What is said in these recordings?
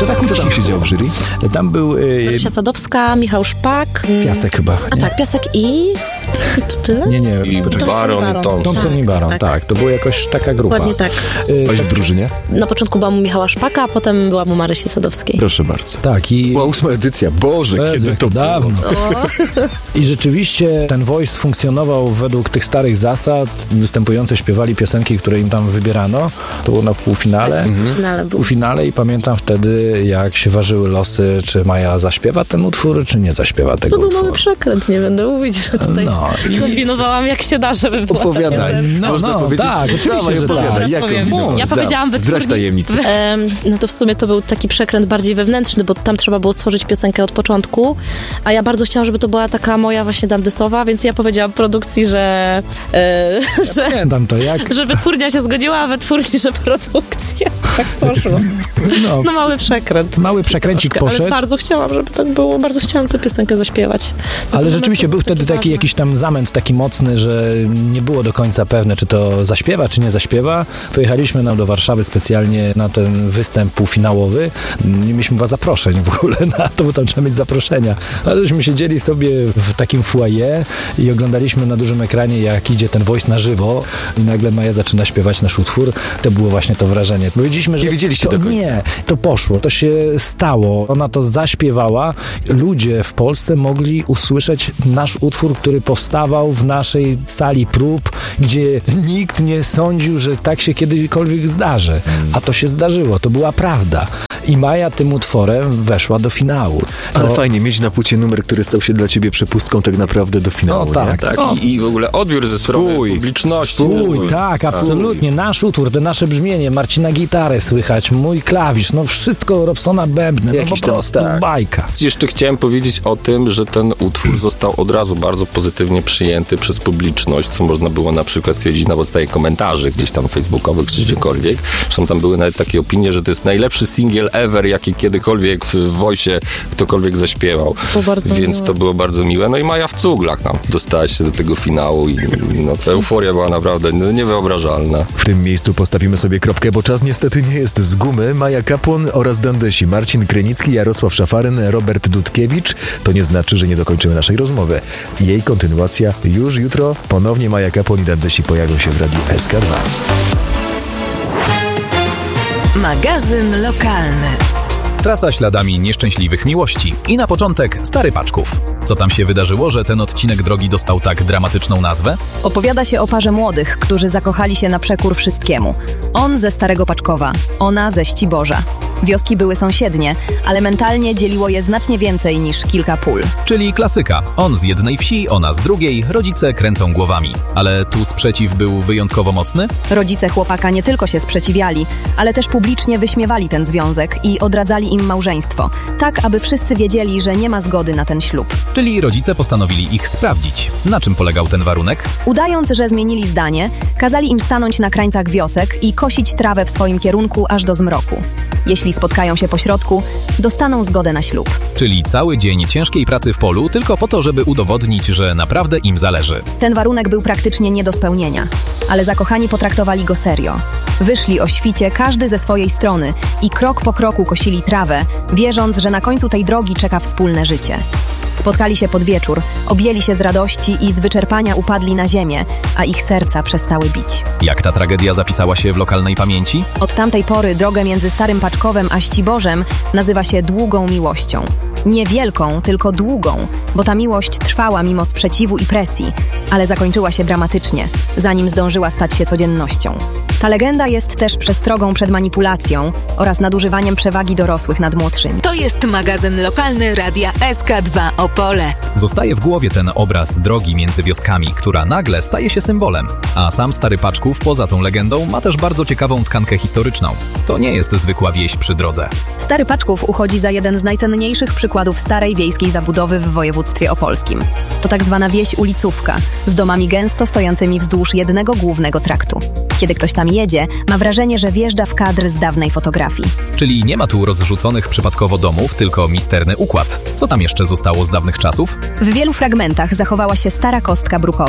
To tak kto tam siedział w jury? Tam był... Marysia Sadowska, Michał Szpak. Piasek chyba. A tak, Piasek i to tyle? Nie. I Baron, Thompson i Baron, tak. To była jakoś taka grupa. Dokładnie tak. Byłeś w drużynie? Na początku była mu Michała Szpaka, a potem była mu Marysi Sadowskiej. Proszę bardzo. Tak i... Była 8. edycja. Boże, kiedy to dawno. I rzeczywiście ten Voice funkcjonował według tych starych zasad. Występujący śpiewali piosenki, które im tam wybierano. To było na półfinale. Półfinale i pamiętam wtedy, jak się ważyły losy, czy Maja zaśpiewa ten utwór, czy nie zaśpiewa tego utworu. To był utworu. mały przekręt, nie będę mówić, że tutaj kombinowałam jak się da, żeby było. Opowiadaj. Można powiedzieć. Tak, oczywiście, że opowiadaj. Jak Ja powiedziałam zdrać tajemnicę. No to w sumie to był taki przekręt bardziej wewnętrzny, bo tam trzeba było stworzyć piosenkę od początku, a ja bardzo chciałam, żeby to była taka moja właśnie dandysowa, więc ja powiedziałam produkcji, że pamiętam to, jak... że wytwórnia się zgodziła, a wytwórni, że produkcja. Tak poszło. No mały przekręt. Mały przekręcik poszedł. Ale bardzo chciałam, żeby tak było. Bardzo chciałam tę piosenkę zaśpiewać. Ale rzeczywiście był wtedy taki jakiś tam zamęt taki mocny, że nie było do końca pewne, czy to zaśpiewa, czy nie zaśpiewa. Pojechaliśmy do Warszawy specjalnie na ten występ półfinałowy. Nie mieliśmy chyba zaproszeń w ogóle na to, bo tam trzeba mieć zaproszenia. Ale żeśmy siedzieli sobie w takim foyer i oglądaliśmy na dużym ekranie, jak idzie ten Voice na żywo i nagle Maja zaczyna śpiewać nasz utwór. To było właśnie to wrażenie. Powiedzieliśmy, że nie wiedzieliście do końca. Nie, to poszło, to się stało. Ona to zaśpiewała. Ludzie w Polsce mogli usłyszeć nasz utwór, który powstawał w naszej sali prób, gdzie nikt nie sądził, że tak się kiedykolwiek zdarzy. A to się zdarzyło, to była prawda. I Maja tym utworem weszła do finału. Ale fajnie mieć na płycie numer, który stał się dla ciebie przepustką tak naprawdę do finału. No tak. I w ogóle odbiór ze strony publiczności. Tak, absolutnie. Nasz utwór, te nasze brzmienie, Marcina gitarę słychać, mój klawisz, no wszystko Robsona bębny, no po prostu bajka. Jeszcze chciałem powiedzieć o tym, że ten utwór został od razu bardzo pozytywnie przyjęty przez publiczność, co można było na przykład stwierdzić na podstawie komentarzy gdzieś tam facebookowych czy gdziekolwiek. Zresztą tam były nawet takie opinie, że to jest najlepszy singiel ever, jaki kiedykolwiek w Voice'ie ktokolwiek zaśpiewał. Więc to było bardzo miłe. No i Maja w cuglach nam dostała się do tego finału i no, ta euforia była naprawdę niewyobrażalna. W tym miejscu postawimy sobie kropkę, bo czas niestety nie jest z gumy. Maja Kapłon oraz Dandesi, Marcin Krynicki, Jarosław Szafaryn, Robert Dudkiewicz. To nie znaczy, że nie dokończymy naszej rozmowy. Jej kontynuacja już jutro. Ponownie Maja Kapłon i Dandesi pojawią się w Radiu SK2. Magazyn lokalny. Trasa śladami nieszczęśliwych miłości. I na początek Stary Paczków. Co tam się wydarzyło, że ten odcinek drogi dostał tak dramatyczną nazwę? Opowiada się o parze młodych, którzy zakochali się na przekór wszystkiemu. On ze Starego Paczkowa, ona ze Ściborza. Wioski były sąsiednie, ale mentalnie dzieliło je znacznie więcej niż kilka pól. Czyli klasyka. On z jednej wsi, ona z drugiej, rodzice kręcą głowami. Ale tu sprzeciw był wyjątkowo mocny? Rodzice chłopaka nie tylko się sprzeciwiali, ale też publicznie wyśmiewali ten związek i odradzali im małżeństwo, tak aby wszyscy wiedzieli, że nie ma zgody na ten ślub. Czyli rodzice postanowili ich sprawdzić. Na czym polegał ten warunek? Udając, że zmienili zdanie, kazali im stanąć na krańcach wiosek i kosić trawę w swoim kierunku aż do zmroku. Jeśli spotkają się po środku, dostaną zgodę na ślub. Czyli cały dzień ciężkiej pracy w polu tylko po to, żeby udowodnić, że naprawdę im zależy. Ten warunek był praktycznie nie do spełnienia, ale zakochani potraktowali go serio. Wyszli o świcie każdy ze swojej strony i krok po kroku kosili trawę, wierząc, że na końcu tej drogi czeka wspólne życie. Spotkali się pod wieczór, objęli się z radości i z wyczerpania upadli na ziemię, a ich serca przestały bić. Jak ta tragedia zapisała się w lokalnej pamięci? Od tamtej pory drogę między Starym Paczkowem a Ściborzem nazywa się długą miłością. Nie wielką, tylko długą, bo ta miłość trwała mimo sprzeciwu i presji, ale zakończyła się dramatycznie, zanim zdążyła stać się codziennością. Ta legenda jest też przestrogą przed manipulacją oraz nadużywaniem przewagi dorosłych nad młodszymi. To jest magazyn lokalny Radia SK2 Opole. Zostaje w głowie ten obraz drogi między wioskami, która nagle staje się symbolem. A sam Stary Paczków, poza tą legendą, ma też bardzo ciekawą tkankę historyczną. To nie jest zwykła wieś przy drodze. Stary Paczków uchodzi za jeden z najcenniejszych przykładów starej wiejskiej zabudowy w województwie opolskim. To tak zwana wieś ulicówka, z domami gęsto stojącymi wzdłuż jednego głównego traktu. Kiedy ktoś tam jedzie, ma wrażenie, że wjeżdża w kadr z dawnej fotografii. Czyli nie ma tu rozrzuconych przypadkowo domów, tylko misterny układ. Co tam jeszcze zostało z dawnych czasów? W wielu fragmentach zachowała się stara kostka brukowa.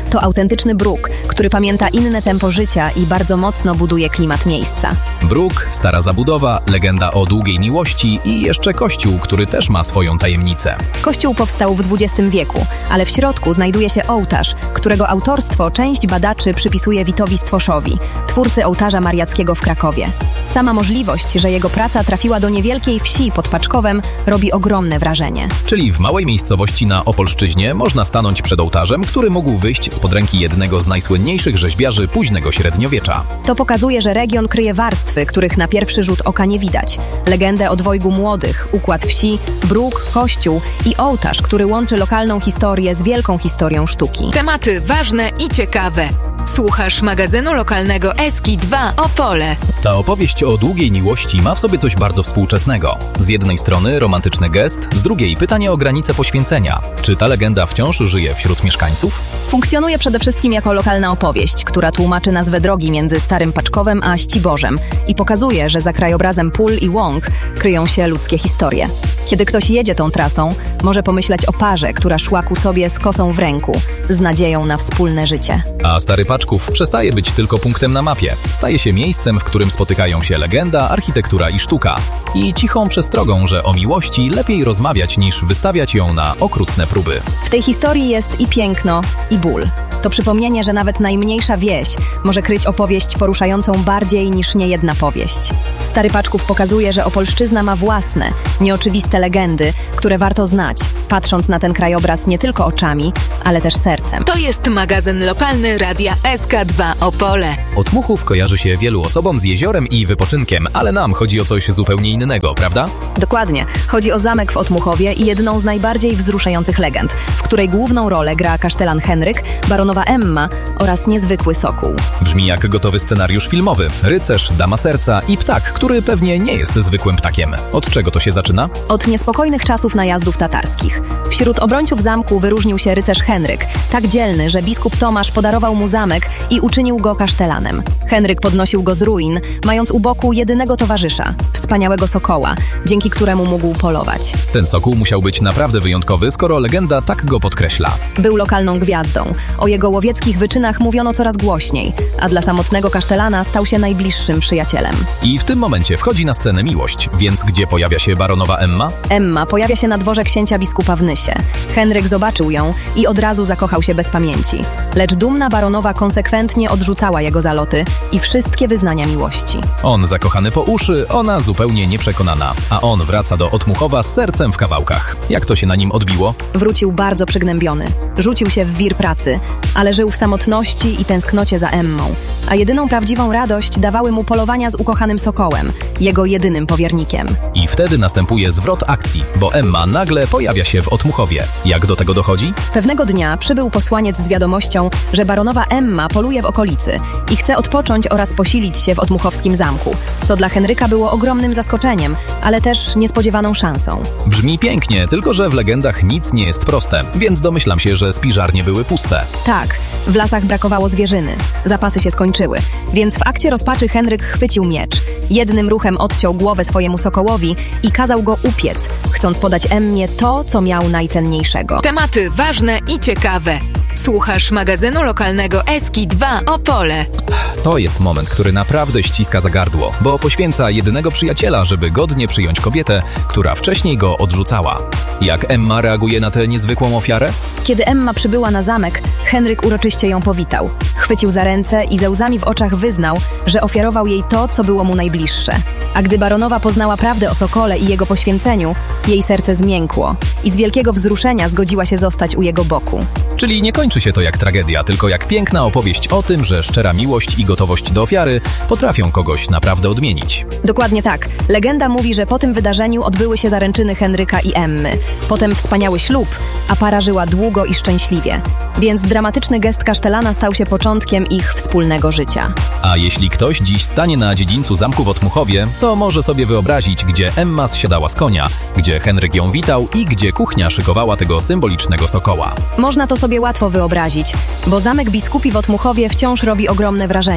To autentyczny bruk, który pamięta inne tempo życia i bardzo mocno buduje klimat miejsca. Bruk, stara zabudowa, legenda o długiej miłości i jeszcze kościół, który też ma swoją tajemnicę. Kościół powstał w XX wieku, ale w środku znajduje się ołtarz, którego autorstwo część badaczy przypisuje Witowi Stwoszowi, twórcy ołtarza mariackiego w Krakowie. Sama możliwość, że jego praca trafiła do niewielkiej wsi pod Paczkowem, robi ogromne wrażenie. Czyli w małej miejscowości na Opolszczyźnie można stanąć przed ołtarzem, który mógł wyjść spod ręki jednego z najsłynniejszych rzeźbiarzy późnego średniowiecza. To pokazuje, że region kryje warstwy, których na pierwszy rzut oka nie widać. Legendę o dwojgu młodych, układ wsi, bruk, kościół i ołtarz, który łączy lokalną historię z wielką historią sztuki. Tematy ważne i ciekawe. Słuchasz magazynu lokalnego Eski 2 Opole. Ta opowieść o długiej miłości ma w sobie coś bardzo współczesnego. Z jednej strony romantyczny gest, z drugiej pytanie o granice poświęcenia. Czy ta legenda wciąż żyje wśród mieszkańców? Funkcjonuje przede wszystkim jako lokalna opowieść, która tłumaczy nazwę drogi między Starym Paczkowem a Ściborzem i pokazuje, że za krajobrazem pól i łąk kryją się ludzkie historie. Kiedy ktoś jedzie tą trasą, może pomyśleć o parze, która szła ku sobie z kosą w ręku, z nadzieją na wspólne życie. A Stary Paczków przestaje być tylko punktem na mapie. Staje się miejscem, w którym spotykają się legenda, architektura i sztuka. I cichą przestrogą, że o miłości lepiej rozmawiać niż wystawiać ją na okrutne próby. W tej historii jest i piękno, i ból. To przypomnienie, że nawet najmniejsza wieś może kryć opowieść poruszającą bardziej niż niejedna powieść. Stary Paczków pokazuje, że Opolszczyzna ma własne, nieoczywiste legendy, które warto znać, patrząc na ten krajobraz nie tylko oczami, ale też sercem. To jest magazyn lokalny Radia SK2 Opole. Otmuchów kojarzy się wielu osobom z jeziorem i wypoczynkiem, ale nam chodzi o coś zupełnie innego, prawda? Dokładnie. Chodzi o zamek w Otmuchowie i jedną z najbardziej wzruszających legend, w której główną rolę gra kasztelan Henryk, baronowa Emma oraz niezwykły sokół. Brzmi jak gotowy scenariusz filmowy. Rycerz, dama serca i ptak, który pewnie nie jest zwykłym ptakiem. Od czego to się zaczyna? Od niespokojnych czasów najazdów tatarskich. Wśród obrońców zamku wyróżnił się rycerz Henryk, tak dzielny, że biskup Tomasz podarował mu zamek i uczynił go kasztelanem. Henryk podnosił go z ruin, mając u boku jedynego towarzysza, wspaniałego sokoła, dzięki któremu mógł polować. Ten sokół musiał być naprawdę wyjątkowy, skoro legenda tak go podkreśla. Był lokalną gwiazdą. O jego łowieckich wyczynach mówiono coraz głośniej, a dla samotnego kasztelana stał się najbliższym przyjacielem. I w tym momencie wchodzi na scenę miłość, więc gdzie pojawia się baronowa Emma? Emma pojawia się na dworze księcia biskupa w Nysie. Henryk zobaczył ją i od razu zakochał się bez pamięci. Lecz dumna baronowa konsekwentnie odrzucała jego zaloty i wszystkie wyznania miłości. On zakochany po uszy, ona zupełnie nieprzekonana, a on wraca do Otmuchowa z sercem w kawałkach. Jak to się na nim odbiło? Wrócił bardzo przygnębiony. Rzucił się w wir pracy, ale żył w samotności i tęsknocie za Emmą, a jedyną prawdziwą radość dawały mu polowania z ukochanym sokołem, jego jedynym powiernikiem. I wtedy następuje zwrot akcji, bo Emma nagle pojawia się w Otmuchowie. Jak do tego dochodzi? Pewnego dnia przybył posłaniec z wiadomością, że baronowa Emma poluje w okolicy i chce odpocząć oraz posilić się w otmuchowskim zamku, co dla Henryka było ogromnym zaskoczeniem, ale też niespodziewaną szansą. Brzmi pięknie, tylko że w legendach nic nie jest proste, więc domyślam się, że spiżarnie były puste. Tak, w lasach brakowało zwierzyny, zapasy się skończyły, więc w akcie rozpaczy Henryk chwycił miecz, jednym ruchem odciął głowę swojemu sokołowi i kazał go upiec, chcąc podać Emmie to, co miał najcenniejszego. Tematy ważne i ciekawe. Słuchasz magazynu lokalnego Eski 2 Opole. To jest moment, który naprawdę ściska za gardło, bo poświęca jedynego przyjaciela, żeby godnie przyjąć kobietę, która wcześniej go odrzucała. Jak Emma reaguje na tę niezwykłą ofiarę? Kiedy Emma przybyła na zamek, Henryk uroczyście ją powitał. Chwycił za ręce i ze łzami w oczach wyznał, że ofiarował jej to, co było mu najbliższe. A gdy baronowa poznała prawdę o sokole i jego poświęceniu, jej serce zmiękło i z wielkiego wzruszenia zgodziła się zostać u jego boku. Czyli nie kończy się to jak tragedia, tylko jak piękna opowieść o tym, że szczera miłość i gotowość do ofiary potrafią kogoś naprawdę odmienić. Dokładnie tak. Legenda mówi, że po tym wydarzeniu odbyły się zaręczyny Henryka i Emmy. Potem wspaniały ślub, a para żyła długo i szczęśliwie. Więc dramatyczny gest kasztelana stał się początkiem ich wspólnego życia. A jeśli ktoś dziś stanie na dziedzińcu zamku w Otmuchowie, to może sobie wyobrazić, gdzie Emma zsiadała z konia, gdzie Henryk ją witał i gdzie kuchnia szykowała tego symbolicznego sokoła. Można to sobie łatwo wyobrazić, bo zamek biskupi w Otmuchowie wciąż robi ogromne wrażenie.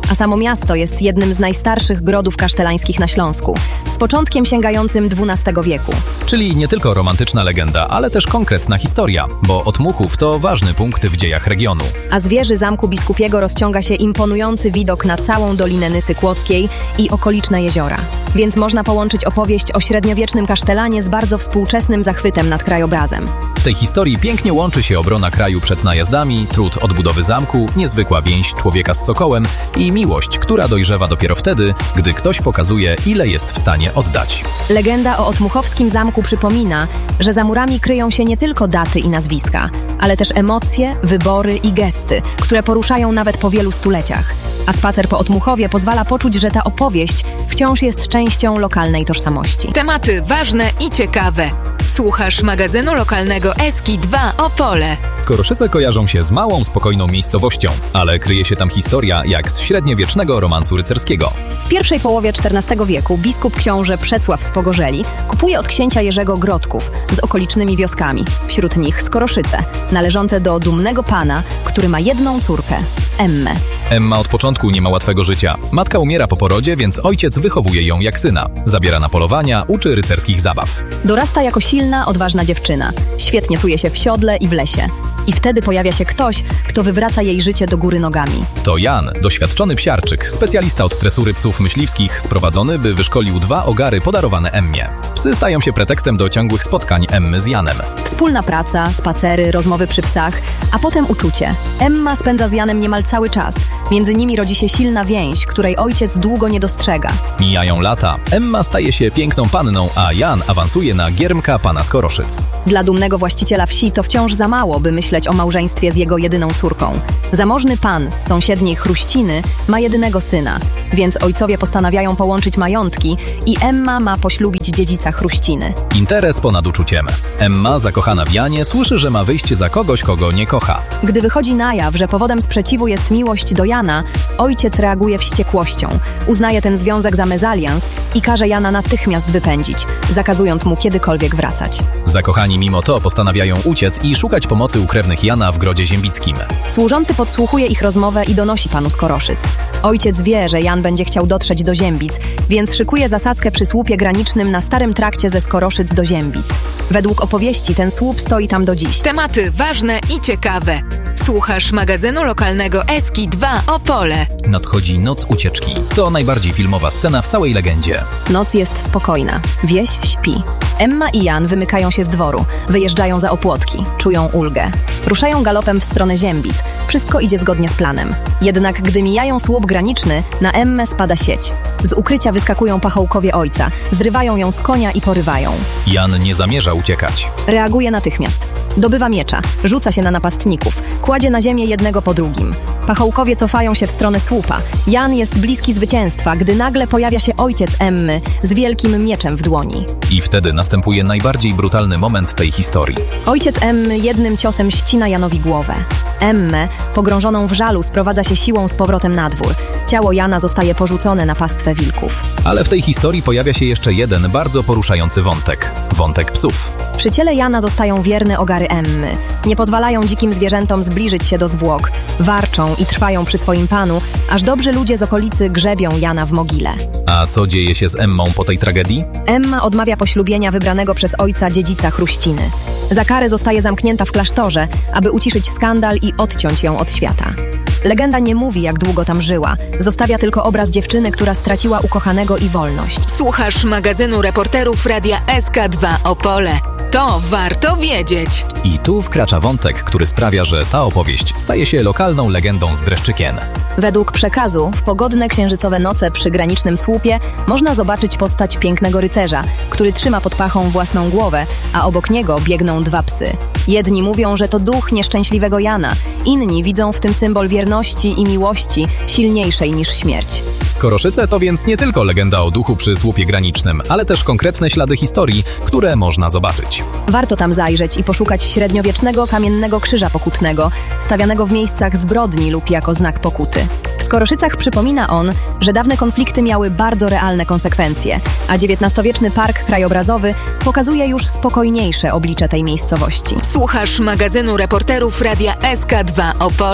a samo miasto jest jednym z najstarszych grodów kasztelańskich na Śląsku, z początkiem sięgającym XII wieku. Czyli nie tylko romantyczna legenda, ale też konkretna historia, bo Otmuchów to ważny punkt w dziejach regionu. A z wieży Zamku Biskupiego rozciąga się imponujący widok na całą Dolinę Nysy Kłodzkiej i okoliczne jeziora. Więc można połączyć opowieść o średniowiecznym kasztelanie z bardzo współczesnym zachwytem nad krajobrazem. W tej historii pięknie łączy się obrona kraju przed najazdami, trud odbudowy zamku, niezwykła więź człowieka z sokołem i miłość, która dojrzewa dopiero wtedy, gdy ktoś pokazuje, ile jest w stanie oddać. Legenda o Otmuchowskim zamku przypomina, że za murami kryją się nie tylko daty i nazwiska, ale też emocje, wybory i gesty, które poruszają nawet po wielu stuleciach. A spacer po Otmuchowie pozwala poczuć, że ta opowieść wciąż jest częścią lokalnej tożsamości. Tematy ważne i ciekawe. Słuchasz magazynu lokalnego Eski 2 Opole. Skoroszyce kojarzą się z małą, spokojną miejscowością, ale kryje się tam historia jak z średniowiecznego romansu rycerskiego. W pierwszej połowie XIV wieku biskup książę Przecław z Pogorzeli kupuje od księcia Jerzego Grodków z okolicznymi wioskami, wśród nich Skoroszyce, należące do dumnego pana, który ma jedną córkę, Emmę. Emma od początku nie ma łatwego życia. Matka umiera po porodzie, więc ojciec wychowuje ją jak syna. Zabiera na polowania, uczy rycerskich zabaw. Dorasta jako silna, odważna dziewczyna. Świetnie czuje się w siodle i w lesie. I wtedy pojawia się ktoś, kto wywraca jej życie do góry nogami. To Jan, doświadczony psiarczyk, specjalista od tresury psów myśliwskich, sprowadzony, by wyszkolił 2 ogary podarowane Emmie. Psy stają się pretekstem do ciągłych spotkań Emmy z Janem. Wspólna praca, spacery, rozmowy przy psach, a potem uczucie. Emma spędza z Janem niemal cały czas. Między nimi rodzi się silna więź, której ojciec długo nie dostrzega. Mijają lata. Emma staje się piękną panną, a Jan awansuje na giermka pana Skoroszyc. Dla dumnego właściciela wsi to wciąż za mało, by myśleć o małżeństwie z jego jedyną córką. Zamożny pan z sąsiedniej Chruściny ma jedynego syna, więc ojcowie postanawiają połączyć majątki i Emma ma poślubić dziedzica Chruściny. Interes ponad uczuciem. Emma, zakochana w Janie, słyszy, że ma wyjść za kogoś, kogo nie kocha. Gdy wychodzi na jaw, że powodem sprzeciwu jest miłość do Jana, ojciec reaguje wściekłością. Uznaje ten związek za mezalians i każe Jana natychmiast wypędzić, zakazując mu kiedykolwiek wracać. Zakochani mimo to postanawiają uciec i szukać pomocy u krewnych Jana w Grodzie Ziembickim. Służący podsłuchuje ich rozmowę i donosi panu Skoroszyc. Ojciec wie, że Jan będzie chciał dotrzeć do Ziembic, więc szykuje zasadzkę przy słupie granicznym na starym trakcie ze Skoroszyc do Ziembic. Według opowieści ten słup stoi tam do dziś. Tematy ważne i ciekawe. Słuchasz magazynu lokalnego Eski 2 Opole. Nadchodzi noc ucieczki. To najbardziej filmowa scena w całej legendzie. Noc jest spokojna. Wieś śpi. Emma i Jan wymykają się z dworu. Wyjeżdżają za opłotki. Czują ulgę. Ruszają galopem w stronę Ziembic. Wszystko idzie zgodnie z planem. Jednak gdy mijają słup graniczny, na Emmę spada sieć. Z ukrycia wyskakują pachołkowie ojca. Zrywają ją z konia i porywają. Jan nie zamierza uciekać. Reaguje natychmiast. Dobywa miecza, rzuca się na napastników, kładzie na ziemię jednego po drugim. Pachołkowie cofają się w stronę słupa. Jan jest bliski zwycięstwa, gdy nagle pojawia się ojciec Emmy z wielkim mieczem w dłoni. I wtedy następuje najbardziej brutalny moment tej historii. Ojciec Emmy jednym ciosem ścina Janowi głowę. Emmę, pogrążoną w żalu, sprowadza się siłą z powrotem na dwór. Ciało Jana zostaje porzucone na pastwę wilków. Ale w tej historii pojawia się jeszcze jeden bardzo poruszający wątek. Wątek psów. Przy ciele Jana zostają wierne ogary Emmy. Nie pozwalają dzikim zwierzętom zbliżyć się do zwłok. Warczą i trwają przy swoim panu, aż dobrzy ludzie z okolicy grzebią Jana w mogile. A co dzieje się z Emmą po tej tragedii? Emma odmawia poślubienia wybranego przez ojca dziedzica Chruściny. Za karę zostaje zamknięta w klasztorze, aby uciszyć skandal i odciąć ją od świata. Legenda nie mówi, jak długo tam żyła. Zostawia tylko obraz dziewczyny, która straciła ukochanego i wolność. Słuchasz magazynu reporterów Radia SK2 Opole. To warto wiedzieć. I tu wkracza wątek, który sprawia, że ta opowieść staje się lokalną legendą z Dreszczykien. Według przekazu, w pogodne księżycowe noce przy granicznym słupie można zobaczyć postać pięknego rycerza, który trzyma pod pachą własną głowę, a obok niego biegną 2 psy. Jedni mówią, że to duch nieszczęśliwego Jana, inni widzą w tym symbol wierności i miłości silniejszej niż śmierć. Skoroszyce to więc nie tylko legenda o duchu przy słupie granicznym, ale też konkretne ślady historii, które można zobaczyć. Warto tam zajrzeć i poszukać średniowiecznego kamiennego krzyża pokutnego, stawianego w miejscach zbrodni lub jako znak pokuty. W Skoroszycach przypomina on, że dawne konflikty miały bardzo realne konsekwencje, a XIX-wieczny park krajobrazowy pokazuje już spokojniejsze oblicze tej miejscowości. Słuchasz magazynu reporterów Radia SK2 Opole.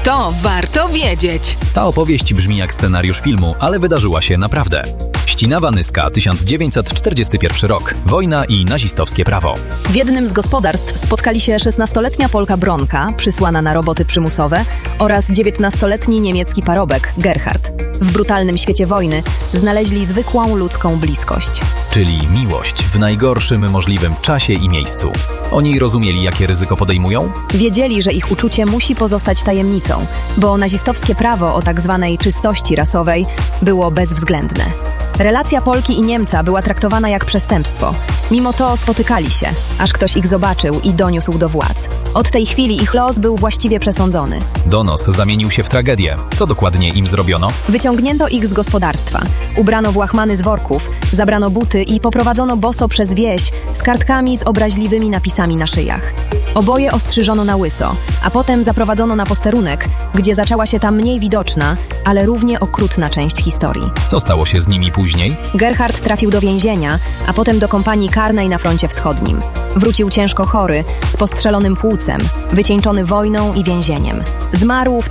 To warto wiedzieć. Ta opowieść brzmi jak scenariusz filmu, ale wydarzyła się naprawdę. Ścinawa-Nyska, 1941 rok. Wojna i nazistowskie prawo. W jednym z gospodarstw spotkali się 16-letnia Polka Bronka, przysłana na roboty przymusowe, oraz 19-letni niemiecki parobek Gerhard. W brutalnym świecie wojny znaleźli zwykłą ludzką bliskość. Czyli miłość w najgorszym możliwym czasie i miejscu. Oni rozumieli, jakie ryzyko podejmują? Wiedzieli, że ich uczucie musi pozostać tajemnicą, bo nazistowskie prawo o tak zwanej czystości rasowej było bezwzględne. Relacja Polki i Niemca była traktowana jak przestępstwo. Mimo to spotykali się, aż ktoś ich zobaczył i doniósł do władz. Od tej chwili ich los był właściwie przesądzony. Donos zamienił się w tragedię. Co dokładnie im zrobiono? Wyciągnięto ich z gospodarstwa. Ubrano w łachmany z worków, zabrano buty i poprowadzono boso przez wieś z kartkami z obraźliwymi napisami na szyjach. Oboje ostrzyżono na łyso, a potem zaprowadzono na posterunek, gdzie zaczęła się ta mniej widoczna, ale równie okrutna część historii. Co stało się z nimi później? Gerhard trafił do więzienia, a potem do kompanii karnej na froncie wschodnim. Wrócił ciężko chory, z postrzelonym płucem, wycieńczony wojną i więzieniem. Zmarł w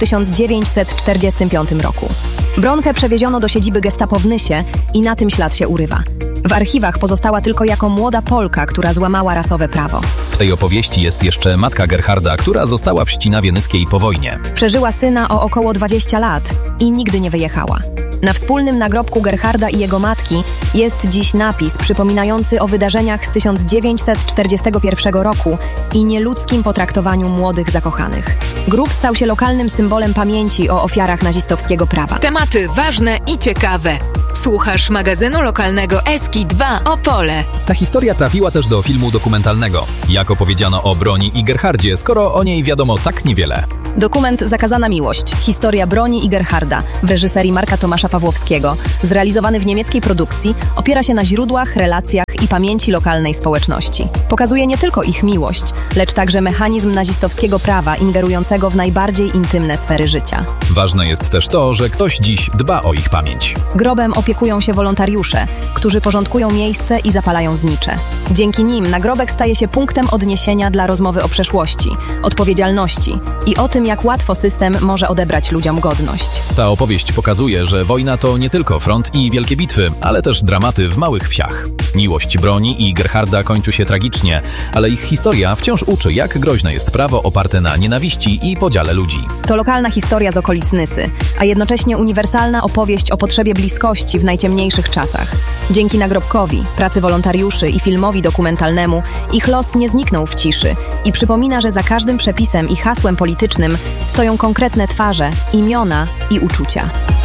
1945 roku. Bronkę przewieziono do siedziby Gestapo w Nysie i na tym ślad się urywa. W archiwach pozostała tylko jako młoda Polka, która złamała rasowe prawo. W tej opowieści jest jeszcze matka Gerharda, która została w Ścinawie Nyskiej po wojnie. Przeżyła syna o około 20 lat i nigdy nie wyjechała. Na wspólnym nagrobku Gerharda i jego matki jest dziś napis przypominający o wydarzeniach z 1941 roku i nieludzkim potraktowaniu młodych zakochanych. Grób stał się lokalnym symbolem pamięci o ofiarach nazistowskiego prawa. Tematy ważne i ciekawe. Słuchasz magazynu lokalnego Eski 2 Opole. Ta historia trafiła też do filmu dokumentalnego. Jak opowiedziano o Broni i Gerhardzie, skoro o niej wiadomo tak niewiele? Dokument Zakazana miłość. Historia Broni i Gerharda w reżyserii Marka Tomasza Pawłowskiego, zrealizowany w niemieckiej produkcji, opiera się na źródłach, relacjach i pamięci lokalnej społeczności. Pokazuje nie tylko ich miłość, lecz także mechanizm nazistowskiego prawa ingerującego w najbardziej intymne sfery życia. Ważne jest też to, że ktoś dziś dba o ich pamięć. Grobem opiekują się wolontariusze, którzy porządkują miejsce i zapalają znicze. Dzięki nim nagrobek staje się punktem odniesienia dla rozmowy o przeszłości, odpowiedzialności i o tym, jak łatwo system może odebrać ludziom godność. Ta opowieść pokazuje, że wojna to nie tylko front i wielkie bitwy, ale też dramaty w małych wsiach. Miłość Broni i Gerharda kończy się tragicznie, ale ich historia wciąż uczy, jak groźne jest prawo oparte na nienawiści i podziale ludzi. To lokalna historia z okolic Nysy, a jednocześnie uniwersalna opowieść o potrzebie bliskości w najciemniejszych czasach. Dzięki nagrobkowi, pracy wolontariuszy i filmowi dokumentalnemu ich los nie zniknął w ciszy i przypomina, że za każdym przepisem i hasłem politycznym stoją konkretne twarze, imiona i uczucia.